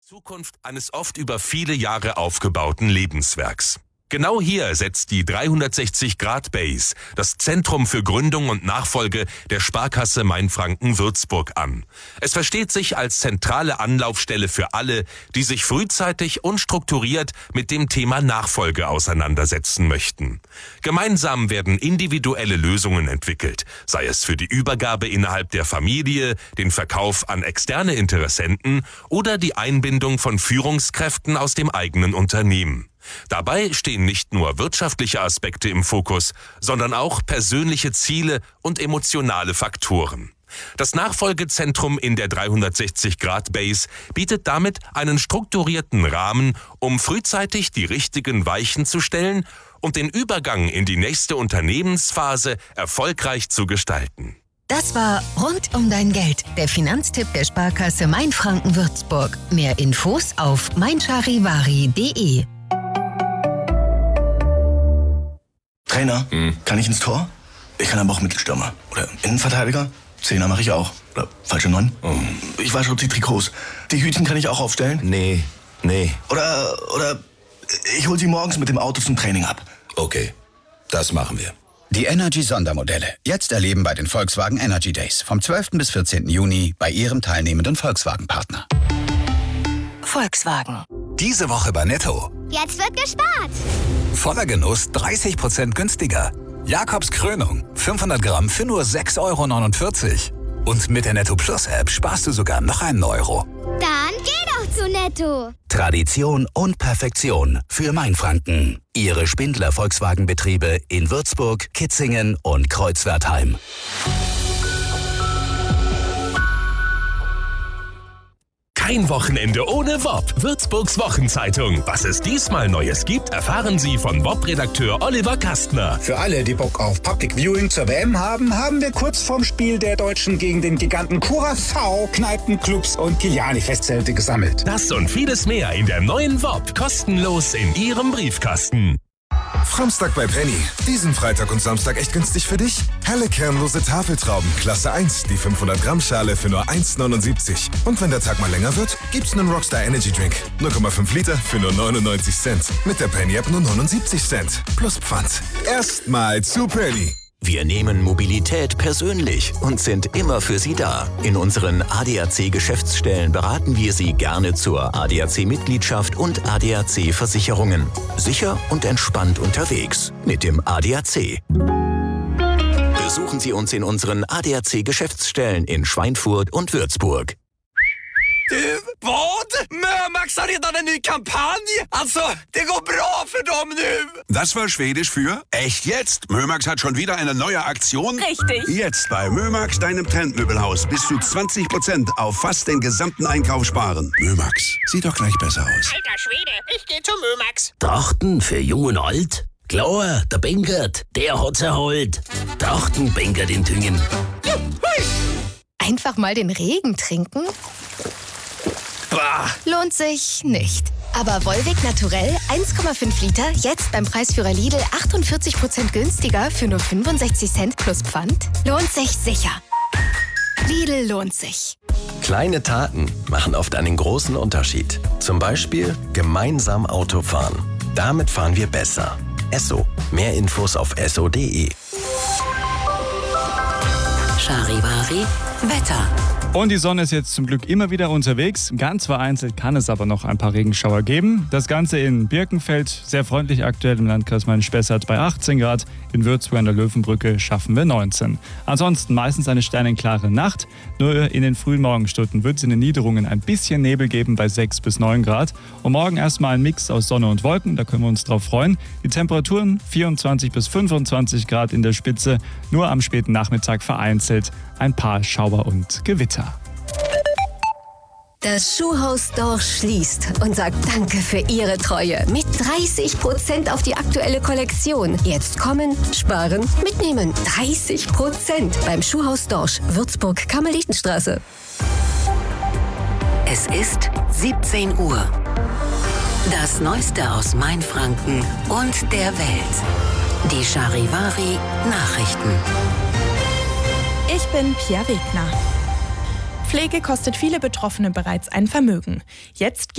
Zukunft eines oft über viele Jahre aufgebauten Lebenswerks. Genau hier setzt die 360-Grad-Base, das Zentrum für Gründung und Nachfolge der Sparkasse Mainfranken-Würzburg an. Es versteht sich als zentrale Anlaufstelle für alle, die sich frühzeitig und strukturiert mit dem Thema Nachfolge auseinandersetzen möchten. Gemeinsam werden individuelle Lösungen entwickelt, sei es für die Übergabe innerhalb der Familie, den Verkauf an externe Interessenten oder die Einbindung von Führungskräften aus dem eigenen Unternehmen. Dabei stehen nicht nur wirtschaftliche Aspekte im Fokus, sondern auch persönliche Ziele und emotionale Faktoren. Das Nachfolgezentrum in der 360-Grad-Base bietet damit einen strukturierten Rahmen, um frühzeitig die richtigen Weichen zu stellen und den Übergang in die nächste Unternehmensphase erfolgreich zu gestalten. Das war Rund um dein Geld, der Finanztipp der Sparkasse Mainfranken-Würzburg. Mehr Infos auf meincharivari.de. Trainer, kann ich ins Tor? Ich kann aber auch Mittelstürmer. Oder Innenverteidiger? Zehner mache ich auch. Oder falsche 9? Ich wasche die Trikots. Die Hütchen kann ich auch aufstellen? Nee. Oder ich hol sie morgens mit dem Auto zum Training ab. Okay, das machen wir. Die Energy-Sondermodelle. Jetzt erleben bei den Volkswagen Energy Days. Vom 12. bis 14. Juni bei Ihrem teilnehmenden Volkswagen-Partner. Volkswagen. Diese Woche bei Netto. Jetzt wird gespart. Voller Genuss 30% günstiger. Jakobs Krönung 500 Gramm für nur 6,49 €. Und mit der Netto Plus App sparst du sogar noch einen Euro. Dann geh doch zu Netto. Tradition und Perfektion für Mainfranken. Ihre Spindler Volkswagen-Betriebe in Würzburg, Kitzingen und Kreuzwertheim. Kein Wochenende ohne WOP. Würzburgs Wochenzeitung. Was es diesmal Neues gibt, erfahren Sie von WOP-Redakteur Oliver Kastner. Für alle, die Bock auf Public Viewing zur WM haben, haben wir kurz vorm Spiel der Deutschen gegen den Giganten Curaçao Kneipen, Clubs und Kiliani-Festzelte gesammelt. Das und vieles mehr in der neuen WOP. Kostenlos in Ihrem Briefkasten. Framstag bei Penny. Diesen Freitag und Samstag echt günstig für dich? Helle kernlose Tafeltrauben, Klasse 1, die 500 Gramm Schale für nur 1,79. Und wenn der Tag mal länger wird, gibt's einen Rockstar Energy Drink. 0,5 Liter für nur 99 Cent. Mit der Penny App nur 79 Cent. Plus Pfand. Erstmal zu Penny. Wir nehmen Mobilität persönlich und sind immer für Sie da. In unseren ADAC-Geschäftsstellen beraten wir Sie gerne zur ADAC-Mitgliedschaft und ADAC-Versicherungen. Sicher und entspannt unterwegs mit dem ADAC. Besuchen Sie uns in unseren ADAC-Geschäftsstellen in Schweinfurt und Würzburg. Vad? Mömax har redan en ny kampanj! Alltså, det går bra för dem nu! Das war Schwedisch für echt jetzt. Mömax hat schon wieder eine neue Aktion. Richtig. Jetzt bei Mömax, deinem Trendmöbelhaus, bis zu 20% auf fast den gesamten Einkauf sparen. Mömax, sieht doch gleich besser aus. Alter Schwede, ich geh zu Mömax. Trachten für Jung und Alt? Klar, der Benkert, der hat's erholt. Trachten Benkert in Tüngen. Einfach mal den Regen trinken? Lohnt sich nicht. Aber Volvic Naturell 1,5 Liter, jetzt beim Preisführer Lidl 48% günstiger für nur 65 Cent plus Pfand? Lohnt sich sicher. Lidl lohnt sich. Kleine Taten machen oft einen großen Unterschied. Zum Beispiel gemeinsam Auto fahren. Damit fahren wir besser. Esso. Mehr Infos auf esso.de. Charivari Wetter. Und die Sonne ist jetzt zum Glück immer wieder unterwegs. Ganz vereinzelt kann es aber noch ein paar Regenschauer geben. Das Ganze in Birkenfeld, sehr freundlich aktuell im Landkreis Main-Spessart bei 18 Grad. In Würzburg an der Löwenbrücke schaffen wir 19. Ansonsten meistens eine sternenklare Nacht. Nur in den frühen Morgenstunden wird es in den Niederungen ein bisschen Nebel geben bei 6 bis 9 Grad. Und morgen erstmal ein Mix aus Sonne und Wolken, da können wir uns drauf freuen. Die Temperaturen 24 bis 25 Grad in der Spitze. Nur am späten Nachmittag vereinzelt ein paar Schauer und Gewitter. Das Schuhhaus Dorsch schließt und sagt Danke für Ihre Treue. Mit 30% auf die aktuelle Kollektion. Jetzt kommen, sparen, mitnehmen. 30% beim Schuhhaus Dorsch, Würzburg, Karmelitenstraße. Es ist 17 Uhr. Das Neueste aus Mainfranken und der Welt. Die Charivari Nachrichten. Ich bin Pia Wegner. Pflege kostet viele Betroffene bereits ein Vermögen. Jetzt